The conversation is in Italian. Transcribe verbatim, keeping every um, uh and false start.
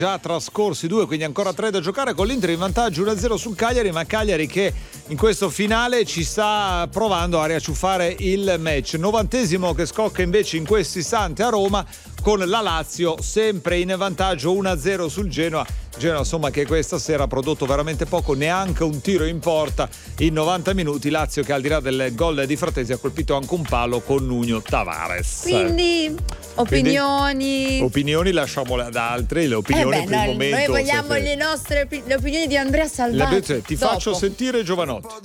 Già trascorsi due, quindi ancora tre da giocare, con l'Inter in vantaggio uno a zero sul Cagliari, ma Cagliari che in questo finale ci sta provando a riacciuffare il match. Novantesimo che scocca invece in questi istanti a Roma, con la Lazio sempre in vantaggio uno a zero sul Genoa. Genoa insomma che questa sera ha prodotto veramente poco, neanche un tiro in porta in novanta minuti. Lazio che al di là del gol di Fratesi ha colpito anche un palo con Nuno Tavares. Quindi opinioni Quindi, opinioni lasciamole ad altri, le opinioni eh beh, per il no, momento noi vogliamo siete... le nostre le opinioni di Andrea Salvati. Ti dopo. faccio sentire Giovanotti.